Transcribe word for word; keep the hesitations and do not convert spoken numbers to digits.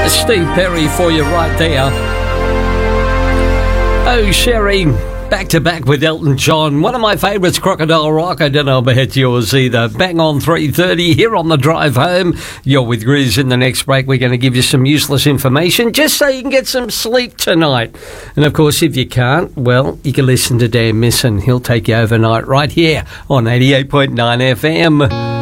Steve Perry for you right there. Oh, Sherry, back to back with Elton John. One of my favourites, Crocodile Rock. I don't know if it's yours either. Bang on three thirty here on the drive home. You're with Grizz. In the next break, we're going to give you some useless information just so you can get some sleep tonight. And of course, if you can't, well, you can listen to Dan Misson. He'll take you overnight right here on eighty-eight point nine F M.